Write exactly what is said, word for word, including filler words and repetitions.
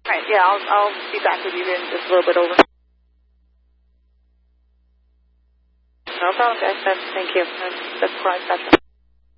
All right, yeah, I'll, I'll be back with you in just a little bit over. No problem, guys. Thank you. That's, that's quite gotcha.